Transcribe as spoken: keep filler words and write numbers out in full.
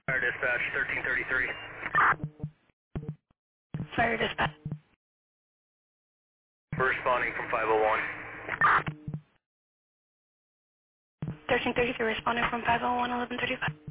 Fire dispatch, thirteen thirty-three. Fire dispatch. We're responding from five oh one. thirteen thirty-three responding from five oh one, eleven thirty-five.